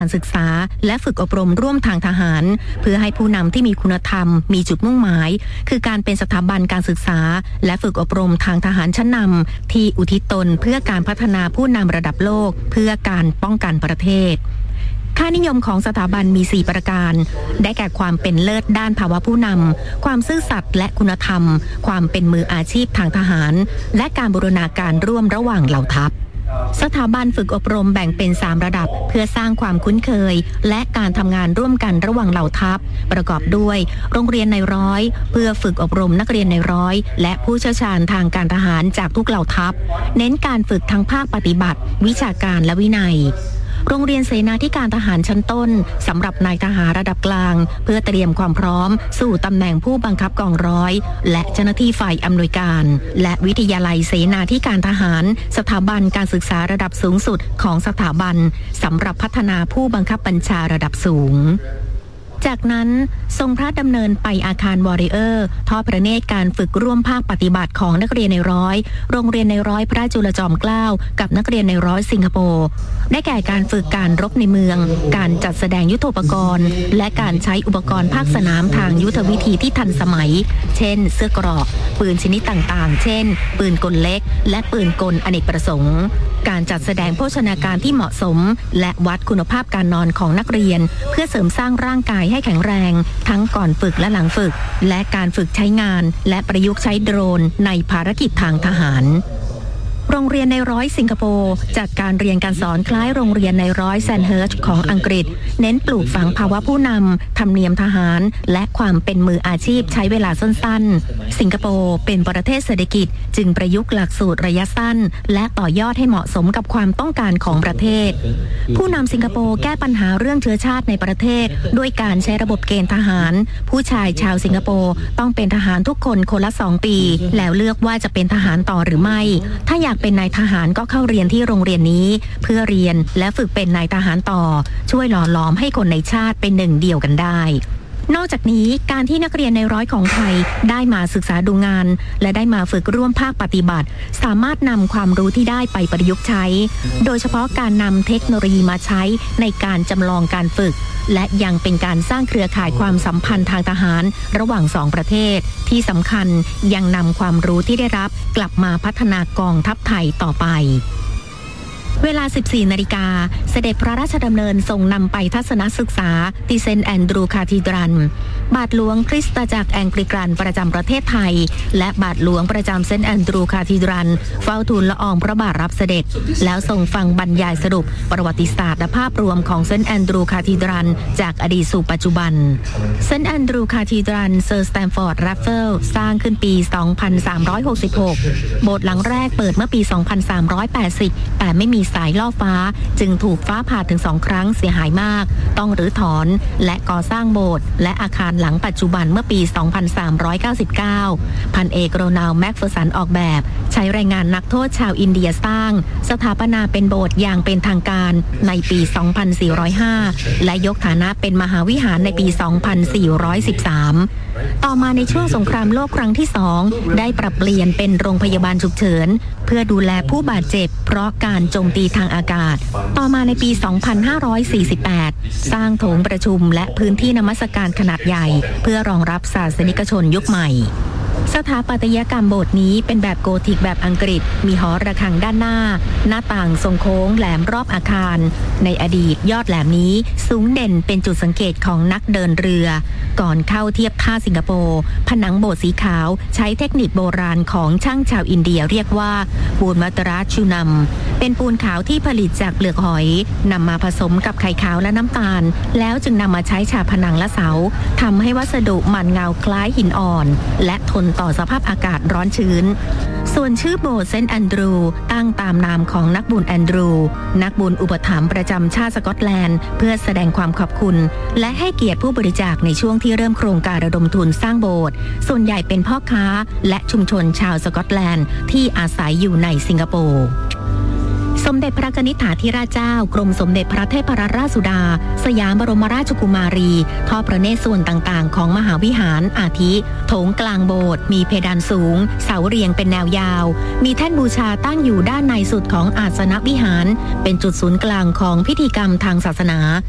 การศึกษาและฝึกอบรมร่วมทางทหารเพื่อให้ผู้นำที่มีคุณธรรมมีจุดมุ่งหมายคือการเป็นสถาบันการศึกษาและฝึกอบรมทางทหารชั้นนำที่อุทิศตนเพื่อการพัฒนาผู้นำระดับโลกเพื่อการป้องกันประเทศค่านิยมของสถาบันมี4ประการได้แก่ความเป็นเลิศด้านภาวะผู้นำความซื่อสัตย์และคุณธรรมความเป็นมืออาชีพทางทหารและการบูรณาการร่วมระหว่างเหล่าทัพสถาบันฝึกอบรมแบ่งเป็น3ระดับเพื่อสร้างความคุ้นเคยและการทำงานร่วมกันระหว่างเหล่าทัพประกอบด้วยโรงเรียนในร้อยเพื่อฝึกอบรมนักเรียนในร้อยและผู้เชี่ยวชาญทางการทหารจากทุกเหล่าทัพเน้นการฝึกทั้งภาคปฏิบัติวิชาการและวินัยโรงเรียนเสนาธิการทหารชั้นต้นสำหรับนายทหารระดับกลางเพื่อเตรียมความพร้อมสู่ตำแหน่งผู้บังคับกองร้อยและเจ้าหน้าที่ฝ่ายอำนวยการและวิทยาลัยเสนาธิการทหารสถาบันการศึกษาระดับสูงสุดของสถาบันสำหรับพัฒนาผู้บังคับบัญชาระดับสูงจากนั้นทรงพระดำเนินไปอาคารวอริเออร์ทอดพระเนตรการฝึกร่วมภาคปฏิบัติของนักเรียนในร้อยโรงเรียนในร้อยพระจุลจอมเกล้ากับนักเรียนในร้อยสิงคโปร์ได้แก่การฝึกการรบในเมืองการจัดแสดงยุทโธปกรณ์และการใช้อุปกรณ์ภาคสนามทางยุทธวิธีที่ทันสมัยเช่นเสื้อเกราะปืนชนิดต่างๆเช่นปืนกลเล็กและปืนกลอเนกประสงค์การจัดแสดงโภชนาการที่เหมาะสมและวัดคุณภาพการนอนของนักเรียนเพื่อเสริมสร้างร่างกายให้แข็งแรงทั้งก่อนฝึกและหลังฝึกและการฝึกใช้งานและประยุกต์ใช้โดรนในภารกิจทางทหารโรงเรียนในร้อยสิงคโปร์จัดการเรียนการสอนคล้ายโรงเรียนในร้อยแซนเฮิร์ชของอังกฤษเน้นปลูกฝังภาวะผู้นำธรรมเนียมทหารและความเป็นมืออาชีพใช้เวลาสั้นๆสิงคโปร์เป็นประเทศเศรษฐกิจจึงประยุกต์หลักสูตรระยะสั้นและต่อยอดให้เหมาะสมกับความต้องการของประเทศผู้นำสิงคโปร์แก้ปัญหาเรื่องเชื้อชาติในประเทศด้วยการใช้ระบบเกณฑ์ทหารผู้ชายชาวสิงคโปร์ต้องเป็นทหารทุกคนคนละ2 ปีแล้วเลือกว่าจะเป็นทหารต่อหรือไม่ถ้าอยากเป็นนายทหารก็เข้าเรียนที่โรงเรียนนี้เพื่อเรียนและฝึกเป็นนายทหารต่อช่วยหล่อหลอมให้คนในชาติเป็นหนึ่งเดียวกันได้นอกจากนี้การที่นักเรียนในร้อยของไทยได้มาศึกษาดูงานและได้มาฝึกร่วมภาคปฏิบัติสามารถนำความรู้ที่ได้ไปประยุกต์ใช้โดยเฉพาะการนำเทคโนโลยีมาใช้ในการจำลองการฝึกและยังเป็นการสร้างเครือข่ายความสัมพันธ์ทางทหารระหว่าง2 ประเทศที่สำคัญยังนำความรู้ที่ได้รับกลับมาพัฒนากองทัพไทยต่อไปเวลา 14 นาฬิกาเสด็จพระราชดำเนินทรงนำไปทัศนศึกษาที่เซนต์แอนดรูคาธีดรัลบาทหลวงคริสตจักรแองกลิกันประจำประเทศไทยและบาทหลวงประจำเซนต์แอนดรูคาธีดรัลเฝ้าทูลละอองพระบาทรับเสด็จแล้วทรงฟังบรรยายสรุปประวัติศาสตร์และภาพรวมของเซนต์แอนดรูคาธีดรัลจากอดีตสู่ปัจจุบันเซนต์แอนดรูคาธีดรัลเซอร์สแตมฟอร์ดแรฟเฟิลสร้างขึ้นปี 2366 โบสถ์หลังแรกเปิดเมื่อปี 2380 แต่ไม่มีสายล่อฟ้าจึงถูกฟ้าผ่าถึง2 ครั้งเสียหายมากต้องรื้อถอนและก่อสร้างโบสถ์และอาคารหลังปัจจุบันเมื่อปี 2399 พันเอกโรนัลด์แม็กเฟอร์สันออกแบบใช้แรงงานนักโทษชาวอินเดียสร้างสถาปนาเป็นโบสถ์อย่างเป็นทางการในปี 2405 และยกฐานะเป็นมหาวิหารในปี 2413 ต่อมาในช่วงสงครามโลกครั้งที่ 2ได้ปรับเปลี่ยนเป็นโรงพยาบาลฉุกเฉินเพื่อดูแลผู้บาดเจ็บเพราะการโจมตีทางอากาศต่อมาในปี 2548 สร้างโถงประชุมและพื้นที่นมัสการขนาดใหญ่เพื่อรองรับศาสนิกชนยุคใหม่สถาปัตยกรรมโบสถ์นี้เป็นแบบโกธิกแบบอังกฤษมีหอระฆังด้านหน้าหน้าต่างทรงโค้งแหลมรอบอาคารในอดีตยอดแหลมนี้สูงเด่นเป็นจุดสังเกตของนักเดินเรือก่อนเข้าเทียบท่าสิงคโปร์ผนังโบสถ์สีขาวใช้เทคนิคโบราณของช่างชาวอินเดียเรียกว่าปูนมัตราชูนัมเป็นปูนขาวที่ผลิตจากเปลือกหอยนำมาผสมกับไข่ขาวและน้ำตาลแล้วจึงนำมาใช้ฉาบผนังและเสาทำให้วัสดุมันเงาคล้ายหินอ่อนและทนต่อสภาพอากาศร้อนชื้นส่วนชื่อโบสถ์เซนต์แอนดรูตั้งตามนามของนักบุญแอนดรูนักบุญอุปถัมภ์ประจำชาติสกอตแลนด์เพื่อแสดงความขอบคุณและให้เกียรติผู้บริจาคในช่วงที่เริ่มโครงการระดมทุนสร้างโบสถ์ส่วนใหญ่เป็นพ่อค้าและชุมชนชาวสกอตแลนด์ที่อาศัยอยู่ในสิงคโปร์สมเด็จพระกนิษฐาธิราชเจ้ากรมสมเด็จพระเทพรัตนราชสุดาสยามบรมราชกุมารีทอดพระเนตรส่วนต่างๆของมหาวิหารอาทิโถงกลางโบสถ์มีเพดานสูงเสาเรียงเป็นแนวยาวมีแท่นบูชาตั้งอยู่ด้านในสุดของอาสนวิหารเป็นจุดศูนย์กลางของพิธีกรรมทางศาสนา